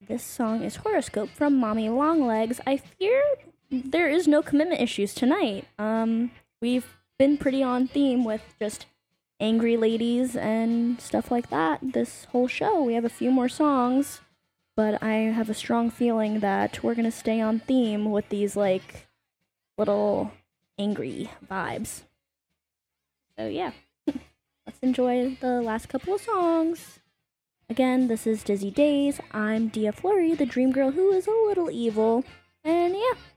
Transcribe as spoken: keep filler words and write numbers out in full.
This song is Horoscope from Mommy Longlegs. I fear there is no commitment issues tonight. Um, we've been pretty on theme with just angry ladies and stuff like that this whole show. We have a few more songs, but I have a strong feeling that we're gonna stay on theme with these like little angry vibes. So yeah, let's enjoy the last couple of songs. Again, this is Dizzy Days. I'm Dia Flurry, the dream girl who is a little evil. And yeah,